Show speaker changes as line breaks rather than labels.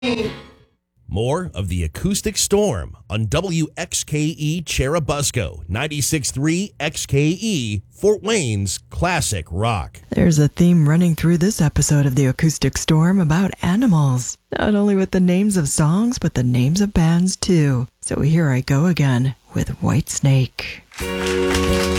More of the Acoustic Storm on WXKE Cherubusco, 96.3 XKE, Fort Wayne's classic rock.
There's a theme running through this episode of the Acoustic Storm about animals. Not only with the names of songs, but the names of bands too. So here I go again with Whitesnake.